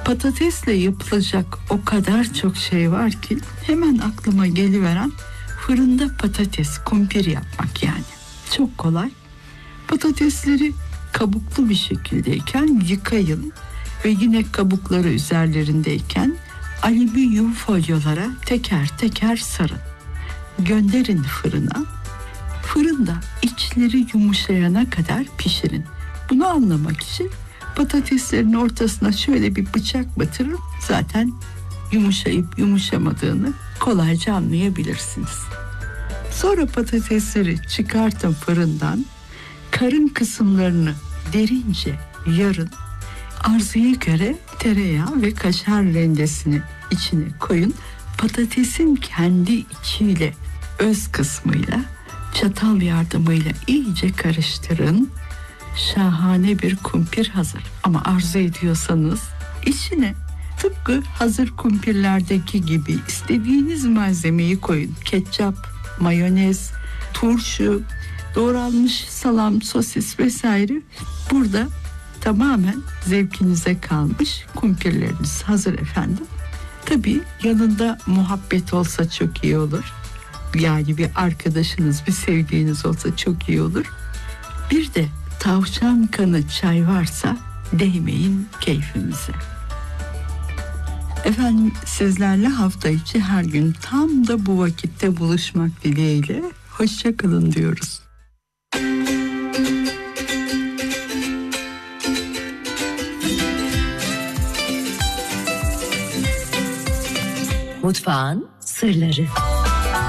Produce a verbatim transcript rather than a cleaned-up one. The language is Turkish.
Patatesle yapılacak o kadar çok şey var ki hemen aklıma geliveren fırında patates kumpir yapmak yani. Çok kolay. Patatesleri kabuklu bir şekildeyken yıkayın ve yine kabukları üzerlerindeyken alüminyum folyolara teker teker sarın. Gönderin fırına. Fırında içleri yumuşayana kadar pişirin. Bunu anlamak için patateslerin ortasına şöyle bir bıçak batırın. Zaten yumuşayıp yumuşamadığını kolayca anlayabilirsiniz. Sonra patatesleri çıkartın fırından. Karın kısımlarını derince yarın. Arzuya göre tereyağı ve kaşar rendesini içine koyun. Patatesin kendi içiyle, öz kısmıyla çatal yardımıyla iyice karıştırın. Şahane bir kumpir hazır. Ama arzu ediyorsanız içine tıpkı hazır kumpirlerdeki gibi istediğiniz malzemeyi koyun. Ketçap, mayonez, turşu, doğranmış salam, sosis vesaire. Burada tamamen zevkinize kalmış kumpirleriniz hazır efendim. Tabii yanında muhabbet olsa çok iyi olur. Yani bir arkadaşınız, bir sevdiğiniz olsa çok iyi olur. Bir de tavşan kanı çay varsa değmeyin keyfimize. Efendim sizlerle hafta içi her gün tam da bu vakitte buluşmak dileğiyle hoşça kalın diyoruz. Mutfağın sırları.